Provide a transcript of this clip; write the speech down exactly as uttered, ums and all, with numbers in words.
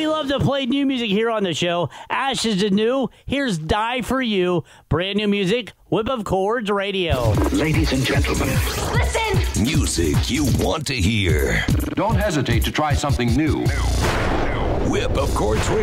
love to play new music here on the show. Ashes is new. Here's Die For You. Brand new music. Whip of Chords Radio. Ladies and gentlemen. Listen! Music you want to hear. Don't hesitate to try something new. Whip of Chords Radio.